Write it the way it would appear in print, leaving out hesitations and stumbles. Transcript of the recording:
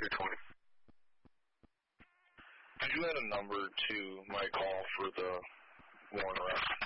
220. Did you add a number to my call for the warrant arrest?